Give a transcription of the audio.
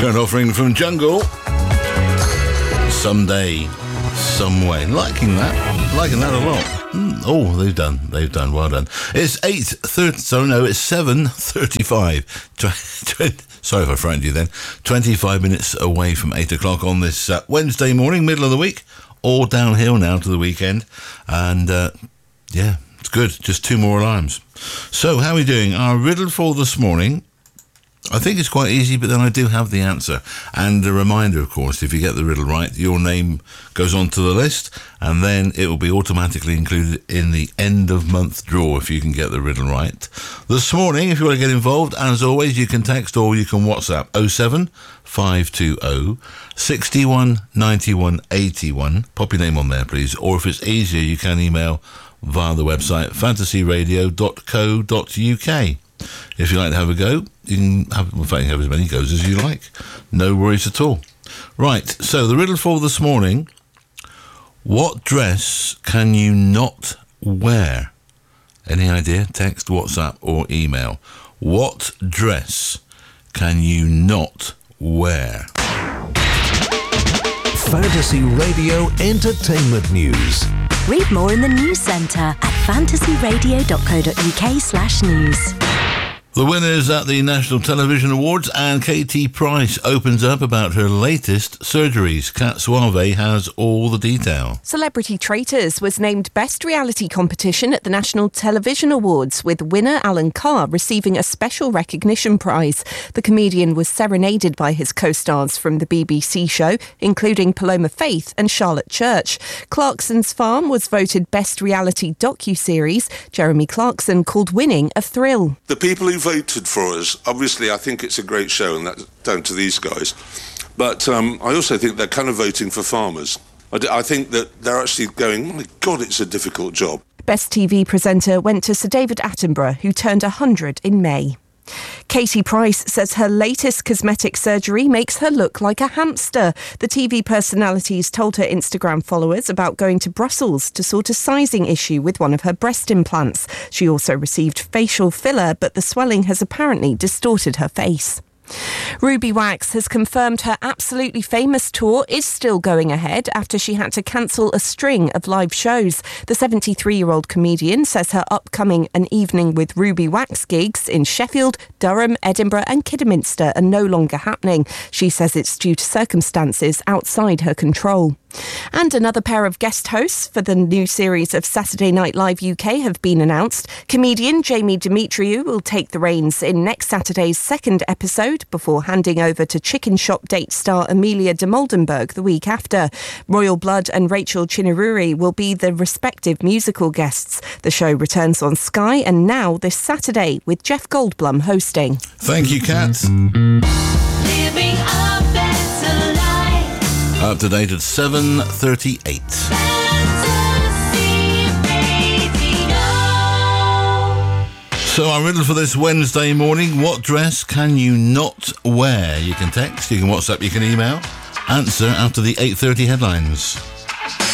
Current offering from Jungle. Someday, some way. Liking that a lot. Oh, they've done. Well done. It's 8:30. Sorry, no, it's 7:35. Sorry if I frightened you then. 25 minutes away from 8 o'clock on this Wednesday morning, middle of the week. All downhill now to the weekend. And, yeah, it's good. Just 2 more alarms. So, how are we doing? Our riddle for this morning, I think it's quite easy, but then I do have the answer. And a reminder, of course, if you get the riddle right, your name goes onto the list, and then it will be automatically included in the end-of-month draw if you can get the riddle right. This morning, if you want to get involved, as always, you can text or you can WhatsApp 07 520 61 91 81. Pop your name on there, please. Or if it's easier, you can email via the website fantasyradio.co.uk. If you like to have a go, you can have as many goes as you like. No worries at all. Right, so the riddle for this morning. What dress can you not wear? Any idea? Text, WhatsApp or email. What dress can you not wear? Fantasy Radio Entertainment News. Read more in the News Centre at fantasyradio.co.uk/news. The winners at the National Television Awards, and Katie Price opens up about her latest surgeries. Kat Suave has all the detail. Celebrity Traitors was named Best Reality Competition at the National Television Awards, with winner Alan Carr receiving a special recognition prize. The comedian was serenaded by his co-stars from the BBC show, including Paloma Faith and Charlotte Church. Clarkson's Farm was voted Best Reality Docu-Series. Jeremy Clarkson called winning a thrill. The people who voted for us, obviously I think it's a great show, and that's down to these guys, but I also think they're kind of voting for farmers. I think that they're actually going, my God, it's a difficult job. Best TV presenter went to Sir David Attenborough, who turned 100 in May. Katie Price says her latest cosmetic surgery makes her look like a hamster. The TV personalities told her Instagram followers about going to Brussels to sort a sizing issue with one of her breast implants. She also received facial filler, but the swelling has apparently distorted her face. Ruby Wax has confirmed her Absolutely Famous tour is still going ahead after she had to cancel a string of live shows. The 73-year-old comedian says her upcoming An Evening with Ruby Wax gigs in Sheffield, Durham, Edinburgh and Kidderminster are no longer happening. She says it's due to circumstances outside her control. And another pair of guest hosts for the new series of Saturday Night Live UK have been announced. Comedian Jamie Demetriou will take the reins in next Saturday's second episode before handing over to Chicken Shop date star Amelia de Moldenberg the week after. Royal Blood and Rachel Chineruri will be the respective musical guests. The show returns on Sky and Now this Saturday with Jeff Goldblum hosting. Thank you, Kat. Living a better life. Up to date at 7:38. So our riddle for this Wednesday morning, what dress can you not wear? You can text, you can WhatsApp, you can email. Answer after the 8:30 headlines.